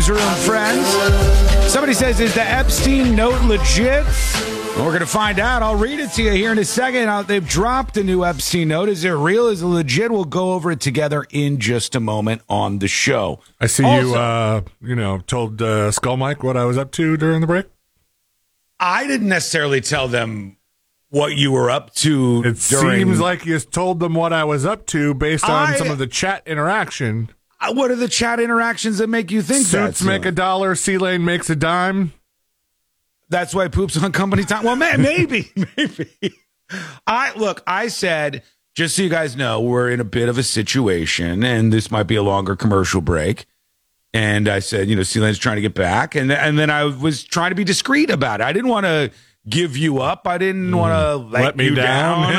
newsroom, friends. Somebody says, is the Epstein note legit? Well, we're going to find out. I'll read it to you here in a second. They've dropped a new Epstein note. Is it real? Is it legit? We'll go over it together in just a moment on the show. I see also, you told Skull Mike what I was up to during the break. I didn't necessarily tell them what you were up to. It seems like you told them what I was up to based on some of the chat interaction. What are the chat interactions that make you think that? Suits make $1, C-Lane makes a dime. That's why poops on company time. Well, maybe. I said, just so you guys know, we're in a bit of a situation, and this might be a longer commercial break. And I said, C-Lane's trying to get back. And then I was trying to be discreet about it. I didn't want to give you up. I didn't want to let me down.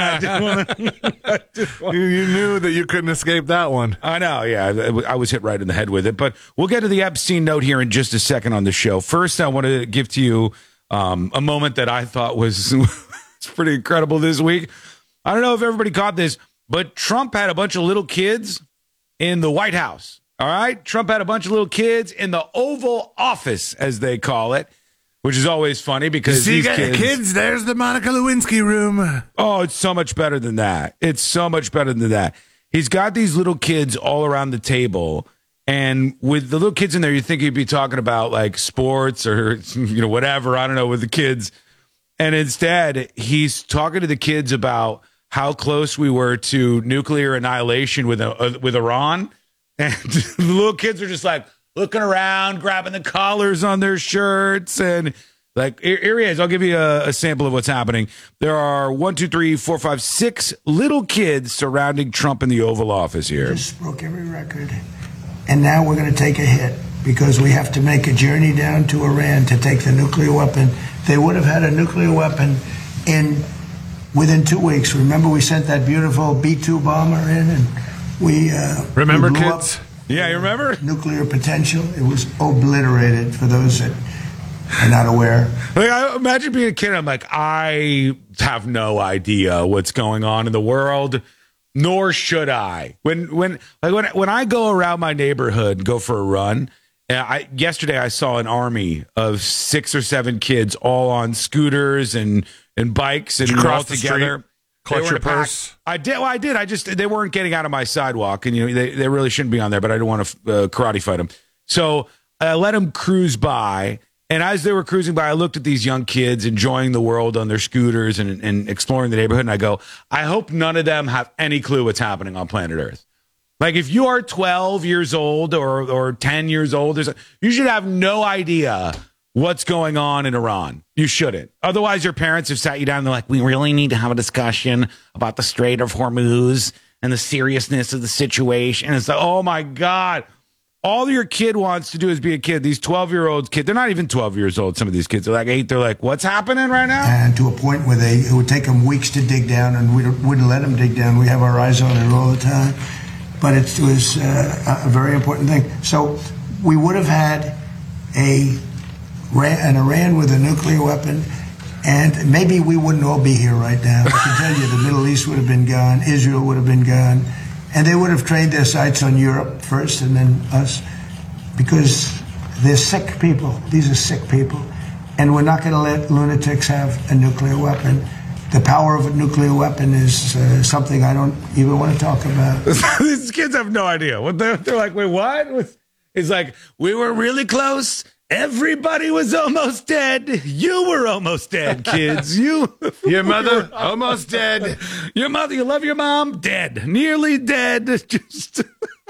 You knew that you couldn't escape that one. I know, yeah. I was hit right in the head with it. But we'll get to the Epstein note here in just a second on the show. First, I want to give to you a moment that I thought was pretty incredible this week. I don't know if everybody caught this, but Trump had a bunch of little kids in the White House. All right? Trump had a bunch of little kids in the Oval Office, as they call it, which is always funny because these kids, there's the Monica Lewinsky room. Oh, it's so much better than that. It's so much better than that. He's got these little kids all around the table. And with the little kids in there, you think he'd be talking about like sports or, whatever. I don't know, with the kids. And instead, he's talking to the kids about how close we were to nuclear annihilation with Iran. And the little kids are just like looking around, grabbing the collars on their shirts. And like, here he is. I'll give you a sample of what's happening. There are 6 little kids surrounding Trump in the Oval Office here. Just broke every record. And now we're going to take a hit because we have to make a journey down to Iran to take the nuclear weapon. They would have had a nuclear weapon within 2 weeks. Remember, we sent that beautiful B-2 bomber in, and we remember, we blew kids? Up yeah, you remember? Nuclear potential. It was obliterated for those that are not aware. Like, I imagine being a kid. I'm like, I have no idea what's going on in the world. Nor should I. When I go around my neighborhood, go for a run. Yesterday I saw an army of 6 or 7 kids all on scooters and bikes and all together. Clutch your purse. I did. Well, I did. They weren't getting out of my sidewalk, and they really shouldn't be on there. But I didn't want to karate fight them, so I let them cruise by. And as they were cruising by, I looked at these young kids enjoying the world on their scooters and exploring the neighborhood. And I go, I hope none of them have any clue what's happening on planet Earth. Like, if you are 12 years old or 10 years old, you should have no idea what's going on in Iran. You shouldn't. Otherwise, your parents have sat you down and they're like, we really need to have a discussion about the Strait of Hormuz and the seriousness of the situation. And it's like, oh, my God. All your kid wants to do is be a kid. These 12-year-old kids, they're not even 12 years old. Some of these kids are like 8. They're like, what's happening right now? And to a point where it would take them weeks to dig down, and we wouldn't let them dig down. We have our eyes on it all the time. But it was a very important thing. So we would have had an Iran with a nuclear weapon, and maybe we wouldn't all be here right now. I can tell you the Middle East would have been gone. Israel would have been gone. And they would have trained their sights on Europe first and then us, because they're sick people. These are sick people. And we're not going to let lunatics have a nuclear weapon. The power of a nuclear weapon is something I don't even want to talk about. These kids have no idea. They're like, wait, what? It's like, we were really close. Everybody was almost dead. You were almost dead, kids. Your mother, almost dead. Your mother, you love your mom? Dead. Nearly dead. Just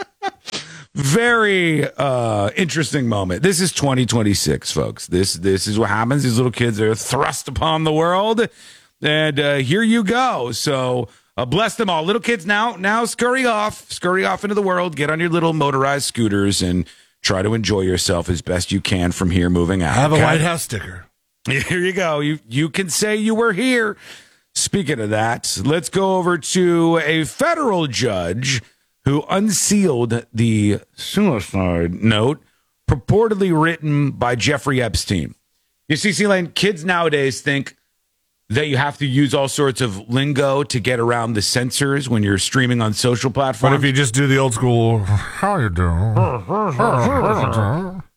very interesting moment. This is 2026, folks. This is what happens. These little kids are thrust upon the world. And here you go. So bless them all. Little kids, now scurry off into the world. Get on your little motorized scooters and try to enjoy yourself as best you can from here moving out. I have a White House sticker. Here you go. You can say you were here. Speaking of that, let's go over to a federal judge who unsealed the suicide note purportedly written by Jeffrey Epstein. You see, C-Lane, kids nowadays think that you have to use all sorts of lingo to get around the censors when you're streaming on social platforms. What if you just do the old school, how you doing?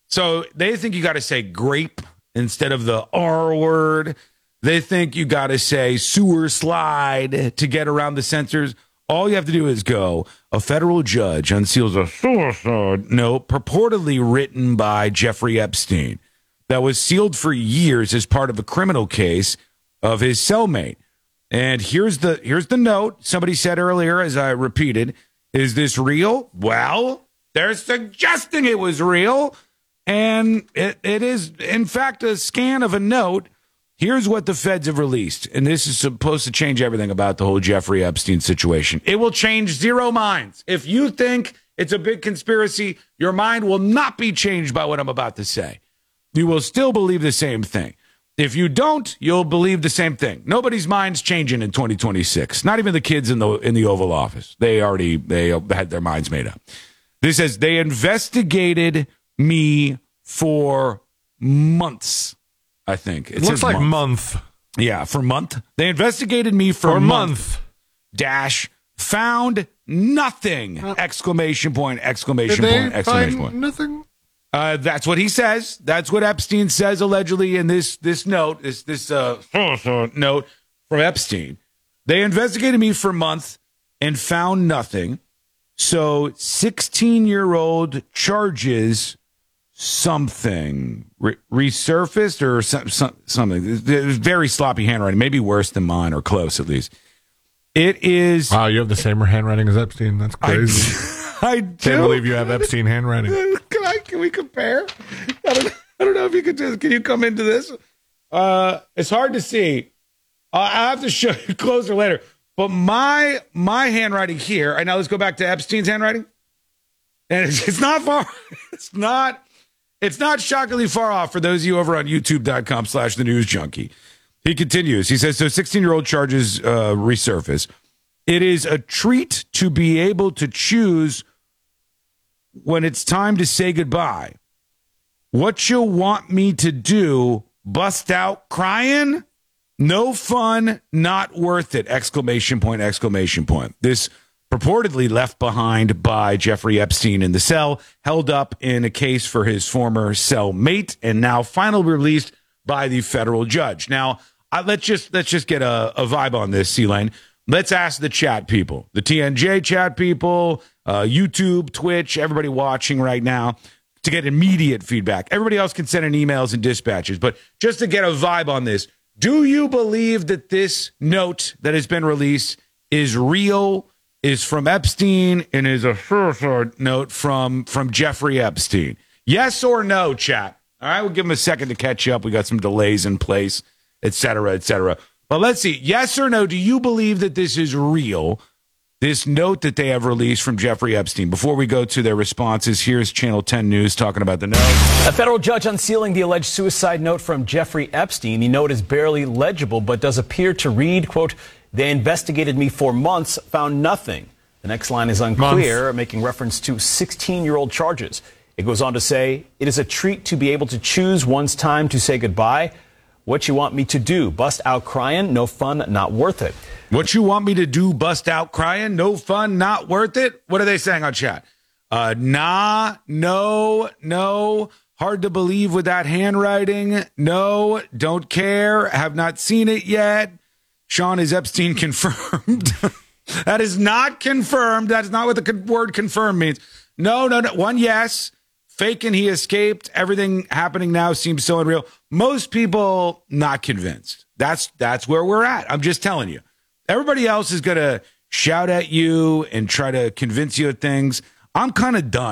So they think you got to say grape instead of the R word. They think you got to say sewer slide to get around the censors. All you have to do is go, a federal judge unseals a suicide note purportedly written by Jeffrey Epstein that was sealed for years as part of a criminal case of his cellmate. And here's the note. Somebody said earlier, as I repeated, is this real? Well, they're suggesting it was real. And it is, in fact, a scan of a note. Here's what the feds have released. And this is supposed to change everything about the whole Jeffrey Epstein situation. It will change zero minds. If you think it's a big conspiracy, your mind will not be changed by what I'm about to say. You will still believe the same thing. If you don't, you'll believe the same thing. Nobody's mind's changing in 2026. Not even the kids in the Oval Office. They had their minds made up. This says they investigated me for months. I think it looks like month. Yeah, for month. They investigated me for month. Dash found nothing! Exclamation point! Exclamation point! Exclamation point! Nothing. That's what he says. That's what Epstein says allegedly in this note. This note from Epstein. They investigated me for a month and found nothing. So 16-year-old charges something resurfaced or something. It was very sloppy handwriting, maybe worse than mine or close at least. It is. Wow, you have the same handwriting as Epstein. That's crazy. I do. Can't believe you have Epstein handwriting. Can we compare? I don't know if you could just. Can you come into this? It's hard to see. I have to show you closer later. But my handwriting here. And now let's go back to Epstein's handwriting. And it's not far. It's not shockingly far off for those of you over on youtube.com/thenewsjunkie. He continues. He says, so 16-year-old charges resurface. It is a treat to be able to choose when it's time to say goodbye. What you want me to do? Bust out crying? No fun, not worth it! Exclamation point, exclamation point. This purportedly left behind by Jeffrey Epstein in the cell, held up in a case for his former cellmate, and now finally released by the federal judge. Now, let's just get a vibe on this, C-Lane. Let's ask the chat people, the TNJ chat people, YouTube, Twitch, everybody watching right now, to get immediate feedback. Everybody else can send in emails and dispatches, but just to get a vibe on this, do you believe that this note that has been released is real, is from Epstein, and is a suicide note from Jeffrey Epstein? Yes or no, chat? All right, we'll give him a second to catch up. We got some delays in place, et cetera, et cetera. But let's see. Yes or no, do you believe that this is real, this note that they have released from Jeffrey Epstein? Before we go to their responses, here's Channel 10 News talking about the note. A federal judge unsealing the alleged suicide note from Jeffrey Epstein. The note is barely legible, but does appear to read, quote, they investigated me for months, found nothing. The next line is unclear, making reference to 16-year-old charges. It goes on to say, it is a treat to be able to choose one's time to say goodbye. What you want me to do? Bust out crying? No fun, not worth it. What you want me to do? Bust out crying? No fun, not worth it? What are they saying on chat? Nah, no. Hard to believe with that handwriting. No, don't care. Have not seen it yet. Sean, is Epstein confirmed? That is not confirmed. That is not what the word confirmed means. No. One, yes. Faking he escaped. Everything happening now seems so unreal. Most people not convinced. That's where we're at. I'm just telling you. Everybody else is going to shout at you and try to convince you of things. I'm kind of done.